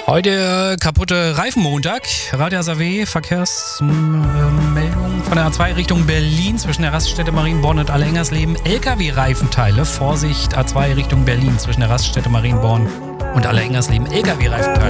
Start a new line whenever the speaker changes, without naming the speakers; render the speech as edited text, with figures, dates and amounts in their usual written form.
Heute kaputte Reifenmontag. Radio SAW, Verkehrsmeldung von der A2 Richtung Berlin zwischen der Raststätte Marienborn und Allehengersleben. LKW-Reifenteile. Vorsicht, A2 Richtung Berlin zwischen der Raststätte Marienborn und Allehengersleben. LKW-Reifenteile.